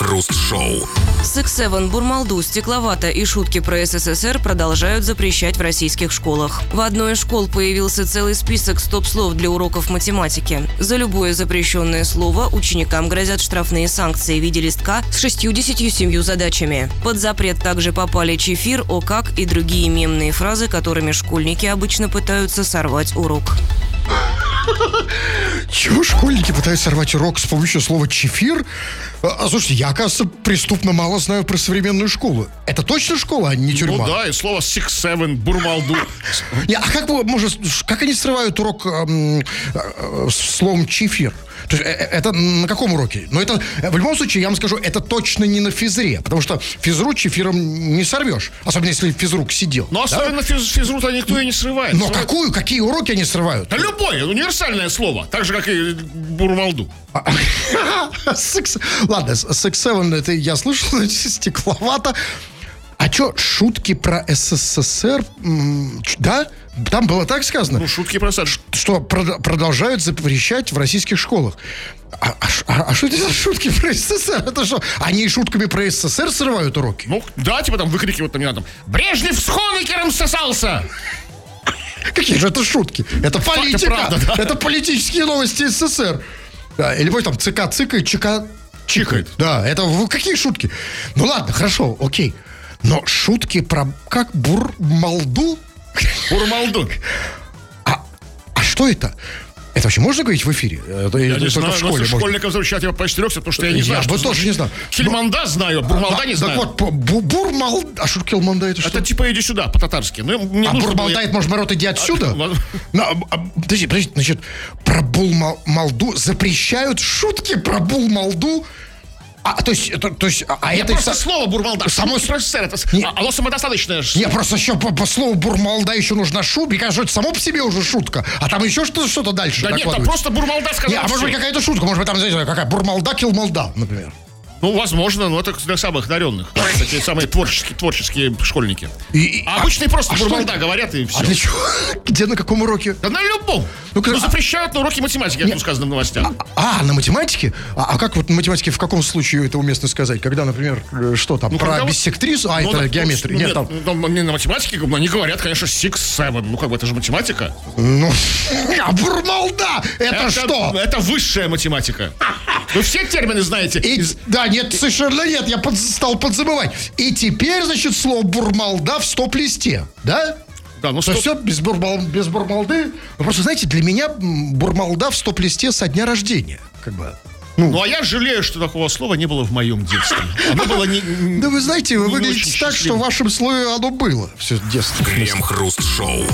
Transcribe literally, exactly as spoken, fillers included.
Крем-хруст-шоу. Секс Севен, Бурмалду, Стекловата и шутки про СССР продолжают запрещать в российских школах. В одной из школ появился целый список стоп-слов для уроков математики. За любое запрещенное слово ученикам грозят штрафные санкции в виде листка с шестьюдесятью семью задачами. Под запрет также попали чефир, о как и другие мемные фразы, которыми школьники обычно пытаются сорвать урок. Чего школьники пытаются сорвать урок с помощью слова «чефир»? А, слушайте, я, оказывается, преступно мало знаю про современную школу. Это точно школа, а не тюрьма? Ну да, и слово «секс Севен», «Бурмалду». Не, а как, может, как они срывают урок эм, э, словом «чефир»? То есть, э, это на каком уроке? Но это, в любом случае, я вам скажу, это точно не на физре. Потому что физру чефиром не сорвешь. Особенно, если физрук сидел. Но да? особенно физ, физру-то никто и не срывает. Но Срывает... какую, какие уроки они срывают? Да любое, универсальное слово. Так же, как и Бурмалду. Секс... Ладно, секс Севен, это я слышал, Стекловата. А что, шутки про СССР? Да? Там было так сказано? Ну, шутки про СССР. Что прод- продолжают запрещать в российских школах. А, а, а что это за шутки про СССР? Это что, они шутками про СССР срывают уроки? Ну, да, типа там выкрикивают, там не надо. Брежнев с Хонекером сосался! Какие же это шутки? Это политика. Правда, да. Это политические новости СССР. Да, или вот там ЦК цыкает, ЧК чикает. Да, это какие шутки? Ну ладно, хорошо, окей. Но шутки про как Бурмалду? Бурмалду. А, а что это? Это вообще можно говорить в эфире? Это, Я это не знаю, в школе можно. школьников запрещать его поощрёкся, потому что я не знаю, Я что бы тоже значит. не знаю. Хельманда знаю, Бурмалда а, не так знаю. Так вот, бу- Бурмалда... А что Хельманда это что? Это типа иди сюда, по-татарски. Ну, мне а нужно Бурмалда было- это, может, народ, иди отсюда? А, Ну, а, а, подожди, подожди, значит, про Бурмалду запрещают шутки про Бурмалду? А, то есть, то, то есть, а Я это... просто со- слово Бурмалда. Само- Само СССР, это, Не- а, оно самодостаточное. Не, просто еще по, по слову Бурмалда еще нужна шутка. Мне кажется, это само по себе уже шутка. А там еще что-то, что-то дальше Да нет, там накладывается. просто Бурмалда сказал. Не, а может всё. быть какая-то шутка. Может быть там, знаете, какая Бурмалда, Килмалда, например. Ну, возможно, но это для самых одаренных. Такие самые творческие, творческие школьники. И- и- А обычные просто а что Бурмалда это? говорят и все. А для чего? Где, на каком уроке? Да на любом. Ну, Ну, а- запрещают на уроки математики, как тут сказано в новостях. А, на математике? А, а как вот на математике в каком случае это уместно сказать? Когда, например, э, что там, Ну, про когда вот- биссектрису? А, Ну, это да, геометрия. ну, Нет, нет, там... ну, там не на математике, но они говорят, конечно, six, seven. Ну, как бы, это же математика. Ну, а Бурмалда! Это, что? Это высшая математика. Вы все термины знаете. И- Из- Да, нет, совершенно нет, я под- стал подзабывать. И теперь, значит, слово Бурмалда в стоп-листе, да? Да, ну То что... все без, бурмал, без Бурмалды. Ну, просто, знаете, для меня м, Бурмалда в стоп-листе со дня рождения. Как бы. Ну, а я жалею, что такого слова не было в моем детстве. Оно было не... Да вы знаете, вы не выглядите очень так, что в счастливым. вашем слое оно было все детство. Крем-хруст-шоу.